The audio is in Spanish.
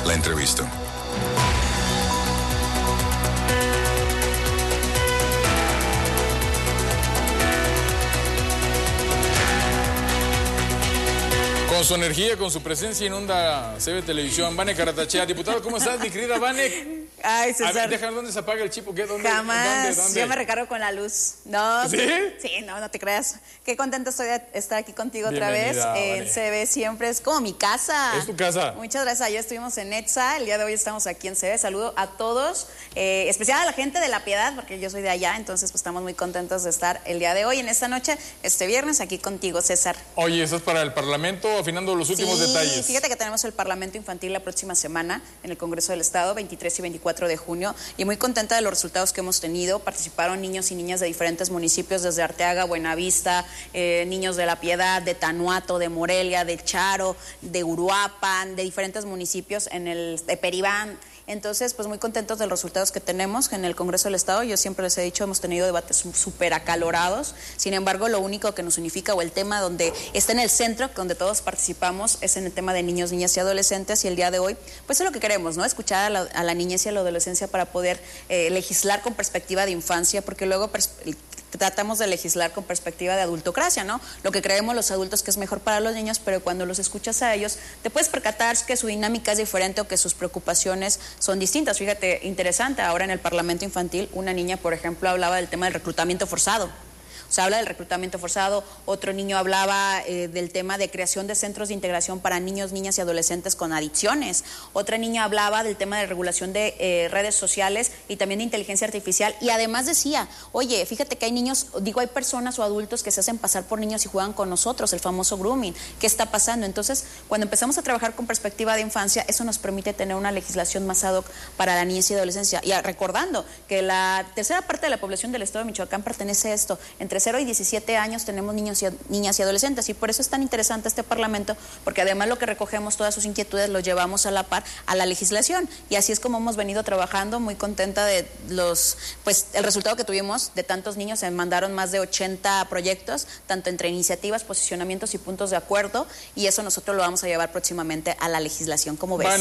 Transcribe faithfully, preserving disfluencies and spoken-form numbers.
la entrevista. Con su energía, con su presencia inunda C B Televisión. Vane Caratachea. Diputado, ¿cómo estás, mi querida Vane? Ay, César. A ver, déjame, ¿dónde se apaga el chip? ¿Qué? ¿Dónde? Jamás. ¿Dónde? ¿Dónde? Yo me recargo con la luz. No. ¿Sí? Sí, no, no te creas. Qué contenta estoy de estar aquí contigo otra Bienvenida, vez. En Vane. C B siempre es como mi casa. Es tu casa. Muchas gracias. Ayer estuvimos en ETSA. El día de hoy estamos aquí en C B. Saludo a todos, eh, especial a la gente de La Piedad, porque yo soy de allá. Entonces, pues estamos muy contentos de estar el día de hoy, en esta noche, este viernes, aquí contigo, César. Oye, eso es para el Parlamento, afinando los últimos Sí, detalles. Fíjate que tenemos el Parlamento Infantil la próxima semana en el Congreso del Estado, veintitrés y veinticuatro de junio, y muy contenta de los resultados que hemos tenido. Participaron niños y niñas de diferentes municipios, desde Arteaga, Buenavista, eh, niños de La Piedad, de Tanuato, de Morelia, de Charo, de Uruapan, de diferentes municipios en el de Peribán. Entonces, pues muy contentos de los resultados que tenemos en el Congreso del Estado. Yo siempre les he dicho, hemos tenido debates súper acalorados. Sin embargo, lo único que nos unifica, o el tema donde está en el centro, donde todos participamos, es en el tema de niños, niñas y adolescentes. Y el día de hoy, pues es lo que queremos, ¿no? Escuchar a la, a la niñez y a la adolescencia para poder eh, legislar con perspectiva de infancia, porque luego tratamos de legislar con perspectiva de adultocracia, ¿no? Lo que creemos los adultos que es mejor para los niños, pero cuando los escuchas a ellos, te puedes percatar que su dinámica es diferente o que sus preocupaciones son distintas. Fíjate, interesante, ahora en el Parlamento Infantil, una niña, por ejemplo, hablaba del tema del reclutamiento forzado. O sea, habla del reclutamiento forzado. Otro niño hablaba eh, del tema de creación de centros de integración para niños, niñas y adolescentes con adicciones. Otra niña hablaba del tema de regulación de eh, redes sociales y también de inteligencia artificial. Y además decía, oye, fíjate que hay niños, digo, hay personas o adultos que se hacen pasar por niños y juegan con nosotros, el famoso grooming. ¿Qué está pasando? Entonces, cuando empezamos a trabajar con perspectiva de infancia, eso nos permite tener una legislación más ad hoc para la niñez y adolescencia. Y recordando que la tercera parte de la población del estado de Michoacán pertenece a esto. Entre cero y diecisiete años tenemos niños y, niñas y adolescentes, y por eso es tan interesante este Parlamento, porque además lo que recogemos, todas sus inquietudes, lo llevamos a la par a la legislación, y así es como hemos venido trabajando. Muy contenta de los, pues el resultado que tuvimos de tantos niños. Se mandaron más de ochenta proyectos, tanto entre iniciativas, posicionamientos y puntos de acuerdo, y eso nosotros lo vamos a llevar próximamente a la legislación, como ves.